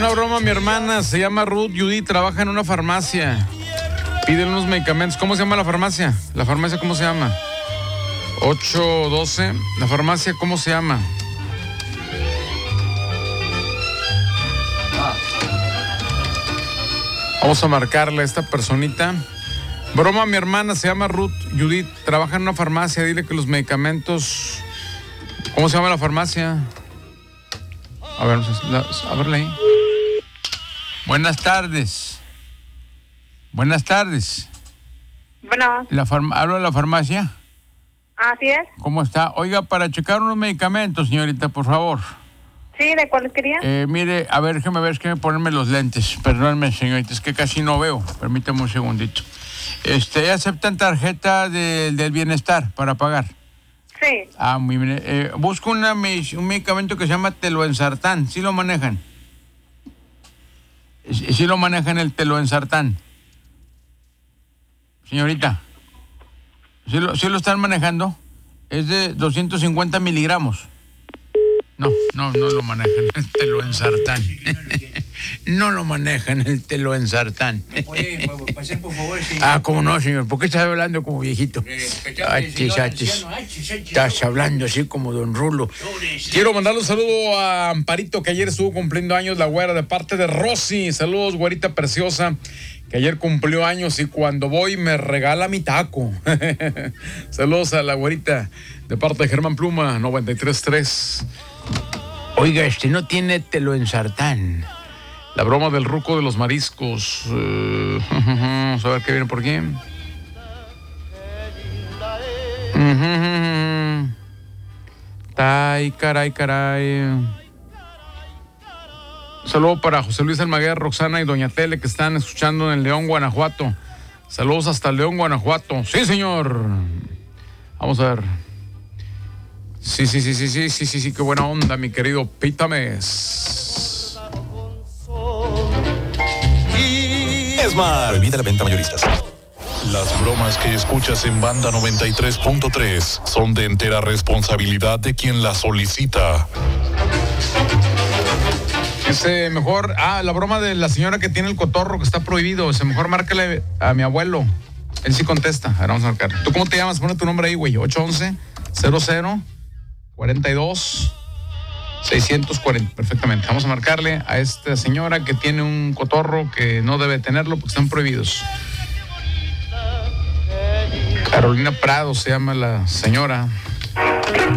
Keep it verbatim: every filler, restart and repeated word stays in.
una broma a mi hermana, se llama Ruth Judy, trabaja en una farmacia. Piden unos medicamentos. ¿Cómo se llama la farmacia? ¿La farmacia cómo se llama? ocho doce. ¿La farmacia cómo se llama? Vamos a marcarle a esta personita. Broma a mi hermana, se llama Ruth Judith, trabaja en una farmacia. Dile que los medicamentos... ¿Cómo se llama la farmacia? A ver, a verle ahí. Buenas tardes. Buenas tardes. Bueno. La farma... ¿Hablo de la farmacia? Así es. ¿Cómo está? Oiga, para checar unos medicamentos, señorita, por favor. Sí, ¿de cuáles quería? Eh, mire, a ver, déjeme ver, es que me ponerme los lentes. Perdónme, señorita, es que casi no veo. Permítame un segundito. Este, ¿aceptan tarjeta de, del bienestar para pagar? Sí. Ah, muy bien. Eh, busco una, un medicamento que se llama teloensartán. ¿Sí lo manejan? ¿Sí lo manejan el teloensartán? Señorita. ¿Sí lo, ¿Sí lo están manejando? Es de doscientos cincuenta miligramos. No, no, no lo manejan el teloensartán. No lo manejan el teloensartán. Oye, pasar por favor. Sí. Ah, ¿cómo no, señor? ¿Por qué estás hablando como viejito? Achis, achis. Estás hablando así como don Rulo. Quiero mandarle un saludo a Amparito, que ayer estuvo cumpliendo años, la güera, de parte de Rosy. Saludos, güerita preciosa, que ayer cumplió años y cuando voy me regala mi taco. Saludos a la güerita, de parte de Germán Pluma, noventa y tres punto tres. Oiga, este no tiene teloensartán. La broma del ruco de los mariscos. Uh, vamos a ver qué viene por aquí. Uh, Ay, caray, caray. Saludo para José Luis Almaguer, Roxana y Doña Tele, que están escuchando en León, Guanajuato. Saludos hasta León, Guanajuato. Sí, señor. Vamos a ver. Sí, sí, sí, sí, sí, sí, sí, sí, qué buena onda, mi querido Pitames. Esmar, evita la venta mayoristas. Las bromas que escuchas en Banda noventa y tres punto tres son de entera responsabilidad de quien las solicita. Ese mejor, ah, la broma de la señora que tiene el cotorro que está prohibido. Ese mejor márcale a mi abuelo. Él sí contesta. Ahora vamos a marcar. ¿Tú cómo te llamas? Pone tu nombre ahí, güey. ocho once, cero cero, cuarenta y dos, seiscientos cuarenta. Perfectamente. Vamos a marcarle a esta señora que tiene un cotorro que no debe tenerlo porque están prohibidos. Carolina Prado se llama la señora.